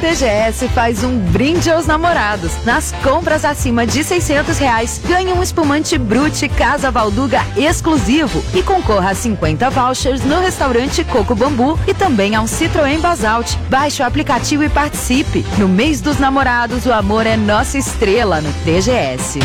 TGS faz um brinde aos namorados. Nas compras acima de R$ 600, ganhe um espumante Brute Casa Valduga exclusivo e concorra a 50 vouchers no restaurante Coco Bambu e também a um Citroën Basalt. Baixe o aplicativo e participe. No mês dos namorados, o amor é nossa estrela no TGS.